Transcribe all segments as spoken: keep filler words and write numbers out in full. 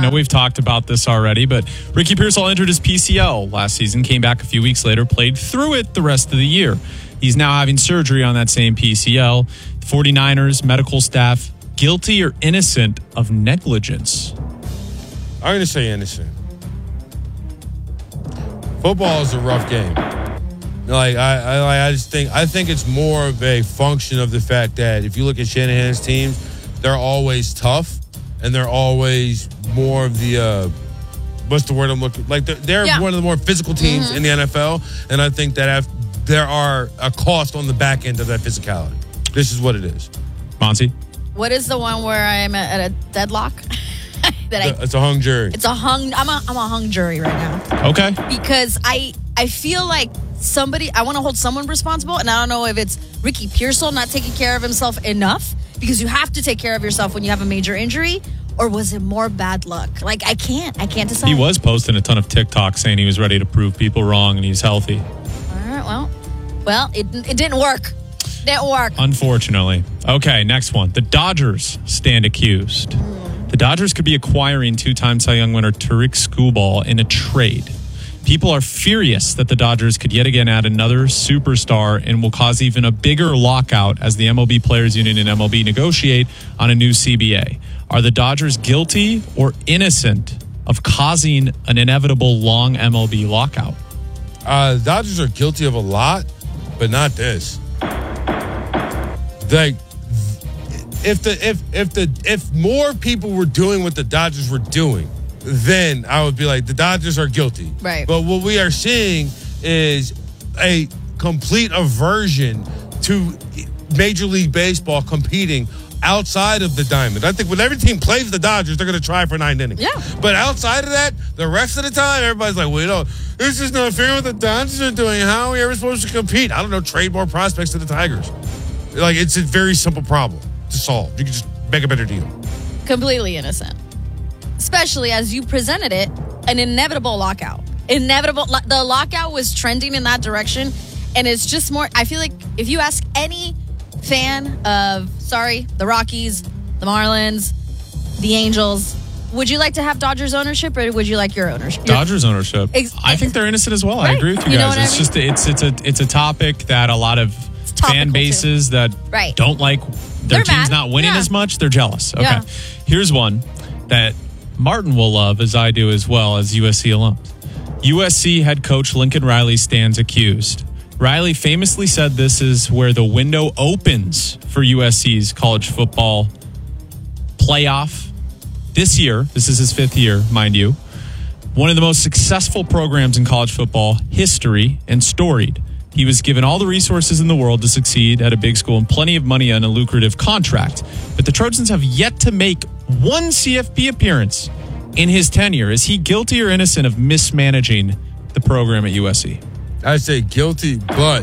know we've talked about this already, but Ricky Pearsall injured his P C L last season, came back a few weeks later, played through it the rest of the year. He's now having surgery on that same P C L. The 49ers medical staff, guilty or innocent of negligence? I'm going to say innocent. Football is a rough game. Like I, I, I just think I think it's more of a function of the fact that if you look at Shanahan's teams, they're always tough and they're always more of the uh, what's the word I'm looking like they're, they're yeah. one of the more physical teams mm-hmm. in the N F L, and I think that after, there are a cost on the back end of that physicality. This is what it is. Monty? What is the one where I'm at a deadlock? that I, it's a hung jury. It's a hung. I'm a I'm a hung jury right now. Okay. Because I I feel like somebody I want to hold someone responsible, and I don't know if it's Ricky Pearsall not taking care of himself enough, because you have to take care of yourself when you have a major injury, or was it more bad luck? Like I can't I can't decide. He was posting a ton of TikTok saying he was ready to prove people wrong and he's healthy. All right. Well, well it it didn't work. Didn't work. Unfortunately. Okay. Next one. The Dodgers stand accused. The Dodgers could be acquiring two-time Cy Young winner Tariq Skubal in a trade. People are furious that the Dodgers could yet again add another superstar and will cause even a bigger lockout as the M L B Players Union and M L B negotiate on a new C B A. Are the Dodgers guilty or innocent of causing an inevitable long M L B lockout? Uh, the Dodgers are guilty of a lot, but not this. Like, if the if if the if more people were doing what the Dodgers were doing, then I would be like, the Dodgers are guilty. Right. But what we are seeing is a complete aversion to Major League Baseball competing outside of the diamond. I think when every team plays the Dodgers, they're going to try for nine innings. Yeah. But outside of that, the rest of the time, everybody's like, well, you know, this is not fair what the Dodgers are doing. How are we ever supposed to compete? I don't know, trade more prospects to the Tigers. Like, it's a very simple problem to solve. You can just make a better deal. Completely innocent. Especially as you presented it, an inevitable lockout. Inevitable. The lockout was trending in that direction, and it's just more, I feel like if you ask any fan of, sorry, the Rockies, the Marlins, the Angels, would you like to have Dodgers ownership, or would you like your ownership? Dodgers ownership. Ex- I think they're innocent as well. Right. I agree with you, You know guys. what It's I just it's it's a it's a topic that a lot of fan bases too. that right. don't like their They're team's mad. not winning Yeah. as much. They're jealous. Okay. Yeah. Here's one that Martin will love, as I do as well, as U S C alums. U S C head coach Lincoln Riley stands accused. Riley famously said this is where the window opens for U S C's college football playoff. This year, this is his fifth year, mind you, one of the most successful programs in college football history and storied. He was given all the resources in the world to succeed at a big school and plenty of money on a lucrative contract. But the Trojans have yet to make one C F P appearance in his tenure. Is he guilty or innocent of mismanaging the program at U S C? I'd say guilty, but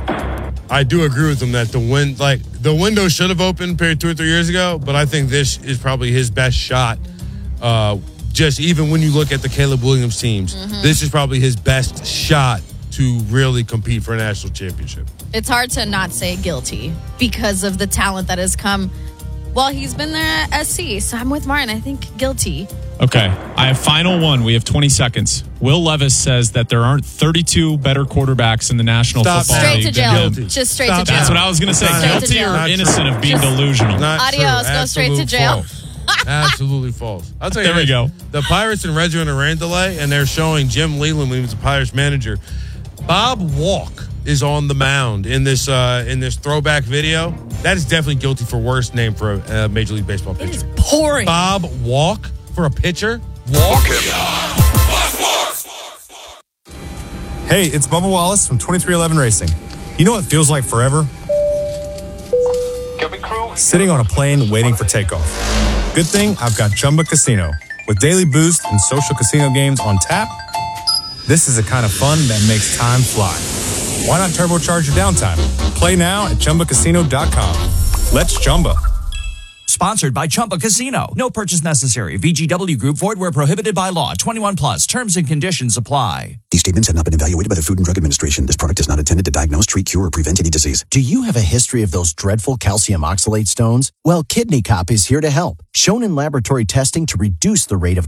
I do agree with him that the win, like the window should have opened period two or three years ago. But I think this is probably his best shot. Uh, just even when you look at the Caleb Williams teams, mm-hmm. this is probably his best shot to really compete for a national championship. It's hard to not say guilty because of the talent that has come while he's been there at S C. So I'm with Martin. I think guilty. Okay. I have final one. We have twenty seconds. Will Levis says that there aren't thirty-two better quarterbacks in the National Stop Football Straight League. to than jail. him. Just straight Stop to jail. That's what I was going to say. Straight to Guilty jail. or Not innocent true. of being Just- delusional? Not Adios, true. go straight to Absolute jail. False. Absolutely false. I'll tell you There we this. go. The Pirates and Reds are in a rain delay, and they're showing Jim Leland when he was the Pirates manager. Bob Walk is on the mound in this uh, in this throwback video. That is definitely guilty for worst name for a uh, Major League Baseball It is pitcher. pouring. Bob Walk for a pitcher. Walk. Hey, it's Bubba Wallace from twenty-three eleven Racing. You know what feels like forever? Sitting on a plane waiting for takeoff. Good thing I've got Chumba Casino. With daily boost and social casino games on tap, this is the kind of fun that makes time fly. Why not turbocharge your downtime? Play now at Chumba Casino dot com. Let's Chumba. Sponsored by Chumba Casino. No purchase necessary. V G W Group. Void where prohibited by law. twenty-one plus. Terms and conditions apply. These statements have not been evaluated by the Food and Drug Administration. This product is not intended to diagnose, treat, cure, or prevent any disease. Do you have a history of those dreadful calcium oxalate stones? Well, Kidney Cop is here to help. Shown in laboratory testing to reduce the rate of